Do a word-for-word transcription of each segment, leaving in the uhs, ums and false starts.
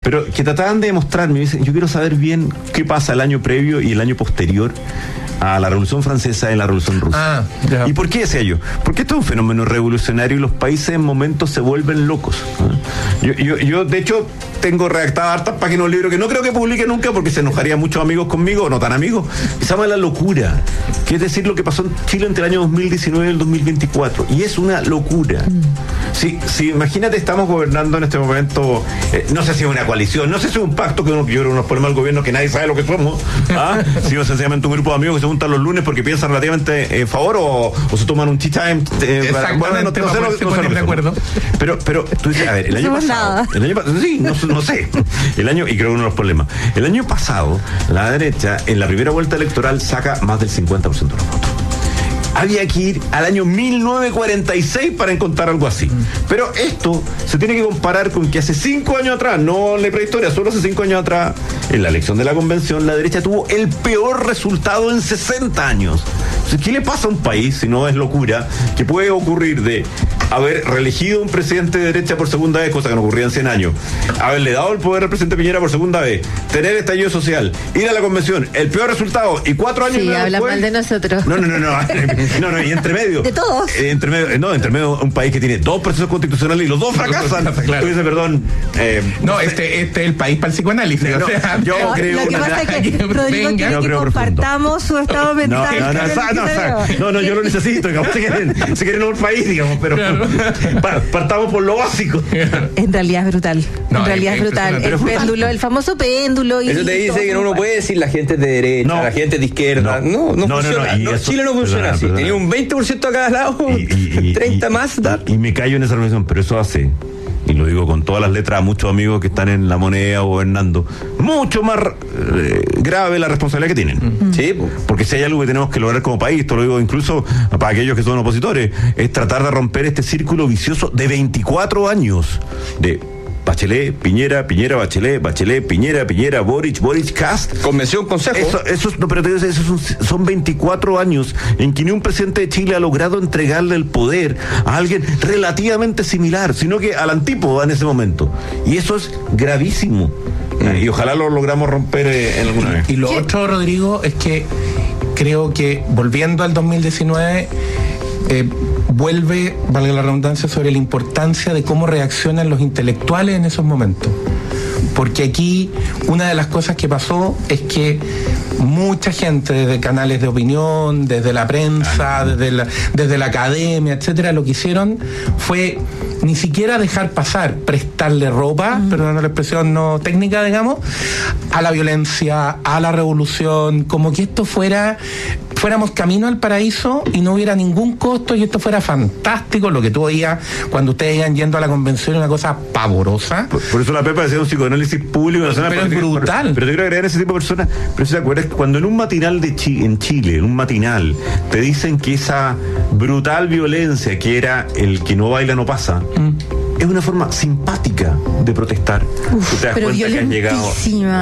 pero que trataban de demostrarme, me dicen, yo quiero saber bien qué pasa el año previo y el año posterior a la Revolución Francesa y la Revolución Rusa. Ah, yeah. ¿Y por qué decía yo? Porque esto es un fenómeno revolucionario y los países en momentos se vuelven locos. ¿eh? Yo, yo, yo, de hecho, tengo redactadas hartas páginas de un libro que no creo que publique nunca porque se enojarían muchos amigos conmigo, o no tan amigos, que se llama La Locura, que es decir, lo que pasó en Chile entre el año dos mil diecinueve y el dos mil veinticuatro. Y es una locura. Mm. Si, si imagínate, estamos gobernando en este momento, eh, no sé si es una coalición, no sé si es un pacto, que uno, yo creo que nos ponemos al gobierno que nadie sabe lo que somos, ¿ah? Si es sencillamente un grupo de amigos que se juntan los lunes porque piensan relativamente en favor o, o se toman un tea time. Eh, para, bueno, no, no sé lo, no sé lo de acuerdo. Pero, pero tú dices, a ver, el año pasado, el año pasado, sí, no, no sé, el año, y creo que uno de los problemas, el año pasado, la derecha en la primera vuelta electoral saca más del cincuenta por ciento de los votos. Había que ir al año mil novecientos cuarenta y seis para encontrar algo así. Pero esto se tiene que comparar con que hace cinco años atrás, no en la prehistoria, solo hace cinco años atrás, en la elección de la convención, la derecha tuvo el peor resultado en sesenta años. Entonces, ¿qué le pasa a un país, si no es locura, que puede ocurrir de haber reelegido un presidente de derecha por segunda vez, cosa que no ocurría en cien años, haberle dado el poder al presidente Piñera por segunda vez, tener estallido social, ir a la convención, el peor resultado, y cuatro años sí, después... habla mal de nosotros. No, no, no, no, no, no, y entre medio... De todos. Eh, entre medio, no, entre medio un país que tiene dos procesos constitucionales y los dos fracasan. Claro. Tú dices, perdón... Eh, no, no este, este es el país para el psicoanálisis. No, o sea, yo no, creo... Lo que pasa es que Rodrigo quiere no que compartamos su estado mental. No, no, no, no, no, no, no, yo lo necesito, digamos, si quieren, si quieren un país, digamos, pero claro. pa, partamos por lo básico. En realidad es brutal, no, en realidad es, es brutal. El péndulo, el famoso péndulo. Y eso te dice que uno no puede decir la gente es de derecha, no, la gente es de izquierda. No, no, no, no funciona. No, no, eso, Chile no funciona perdona, así. Perdona. Tenía un veinte por ciento a cada lado, y, y, y, treinta y, más. Y, y me callo en esa reflexión, pero eso hace, y lo digo con todas las letras a muchos amigos que están en La Moneda o gobernando, mucho más eh, grave la responsabilidad que tienen. Mm. Sí, porque si hay algo que tenemos que lograr como país, esto lo digo incluso para aquellos que son opositores, es tratar de romper este círculo vicioso de veinticuatro años de Bachelet, Piñera, Piñera, Bachelet, Bachelet, Piñera, Piñera, Boric, Boric, Cast. Convención, Consejo. Eso, eso, no, pero te digo, eso son, son veinticuatro años en que ni un presidente de Chile ha logrado entregarle el poder a alguien relativamente similar, sino que al antípoda en ese momento. Y eso es gravísimo. Mm. Y ojalá lo logramos romper eh, en alguna vez. Y lo ¿Qué? otro, Rodrigo, es que creo que, volviendo al dos mil diecinueve, eh, vuelve, valga la redundancia, sobre la importancia de cómo reaccionan los intelectuales en esos momentos. Porque aquí una de las cosas que pasó es que mucha gente desde canales de opinión, desde la prensa, desde la, desde la academia, etcétera, lo que hicieron fue ni siquiera dejar pasar, prestarle ropa, uh-huh. perdón la expresión no técnica, digamos, a la violencia, a la revolución, como que esto fuera, fuéramos camino al paraíso y no hubiera ningún costo y esto fuera fantástico, lo que tú oías cuando ustedes iban yendo a la convención, una cosa pavorosa. Por, por eso la Pepa decía un psicoanálisis público nacional. Pero es brutal. Pero, pero te quiero agregar a ese tipo de personas, pero si te acuerdas, cuando en un matinal de Chi, en Chile, en un matinal, te dicen que esa brutal violencia que era el que no baila no pasa, mm. es una forma simpática de protestar. Uf, tú te das pero cuenta que han llegado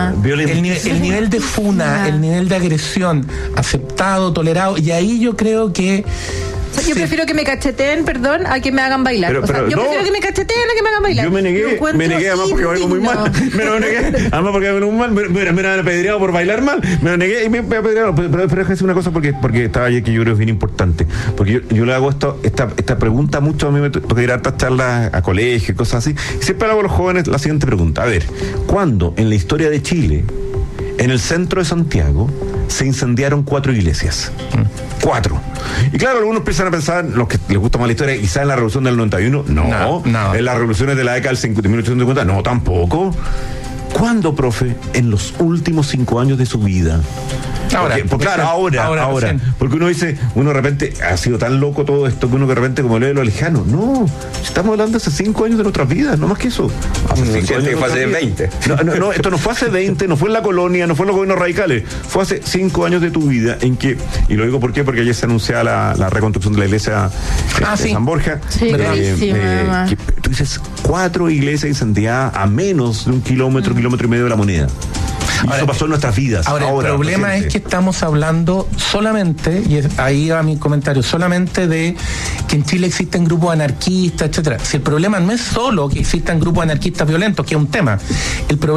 el, nivel, el nivel de funa, el nivel de agresión aceptado, tolerado, y ahí yo creo que yo sí. prefiero que me cacheteen, perdón, a que me hagan bailar. Pero, o sea, pero, yo no, prefiero que me cacheteen a que me hagan bailar. Yo me negué, me negué además porque bailo muy mal. Me lo negué, además porque bailo muy mal. Me, me, me han apedreado por bailar mal. Me lo negué y me, me apedrearon. Pero, pero, pero déjame una cosa porque, porque estaba ayer que yo creo que es bien importante. Porque yo, yo le hago esto, esta, esta pregunta mucho, a mí me toca ir a hartas charlas a colegios y cosas así. Y siempre hago a los jóvenes la siguiente pregunta. A ver, ¿cuándo en la historia de Chile, en el centro de Santiago, se incendiaron cuatro iglesias? Mm. Cuatro. Y claro, algunos empiezan a pensar, los que les gusta más la historia, quizás en la revolución del noventa y uno, no, no, no. En las revoluciones de la década del mil ochocientos cincuenta, no, tampoco. ¿Cuándo, profe? En los últimos cinco años de su vida. Ahora, porque, porque, claro, ahora, ahora, ahora. Porque uno dice, uno de repente ha sido tan loco todo esto que uno de repente como lee lo lejano. No, estamos hablando hace cinco años de nuestras vidas, no más que eso. Hace cinco años que fue hace veinte. No, no, no, esto no fue hace veinte, no fue en la colonia, no fue en los gobiernos radicales. Fue hace cinco años de tu vida en que, y lo digo por qué, porque ayer se anunciaba la, la reconstrucción de la iglesia ah, de sí. San Borja. Sí, eh, eh, que, tú dices, cuatro iglesias incendiadas a menos de un kilómetro, mm. kilómetro y medio de la Moneda. Y ahora, eso pasó en nuestras vidas. Ahora, ahora el problema presente. Es que estamos hablando solamente, y es, ahí va mi comentario, solamente de que en Chile existen grupos anarquistas, etcétera. Si el problema no es solo que existan grupos anarquistas violentos, que es un tema, el problema